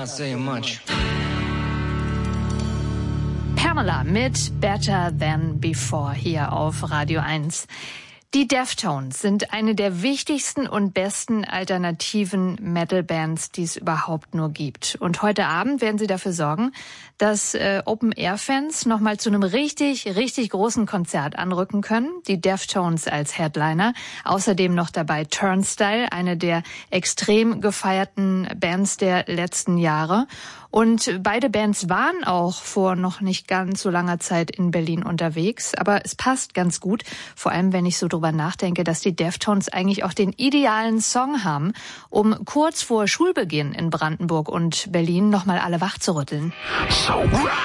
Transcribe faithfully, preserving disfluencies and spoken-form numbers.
not saying much. Pamela mit Better Than Before hier auf Radio eins. Die Deftones sind eine der wichtigsten und besten alternativen Metal-Bands, die es überhaupt nur gibt. Und heute Abend werden sie dafür sorgen, dass äh, Open-Air-Fans nochmal zu einem richtig, richtig großen Konzert anrücken können. Die Deftones als Headliner. Außerdem noch dabei Turnstile, eine der extrem gefeierten Bands der letzten Jahre. Und beide Bands waren auch vor noch nicht ganz so langer Zeit in Berlin unterwegs. Aber es passt ganz gut, vor allem wenn ich so drüber nachdenke, dass die Deftones eigentlich auch den idealen Song haben, um kurz vor Schulbeginn in Brandenburg und Berlin nochmal alle wachzurütteln. So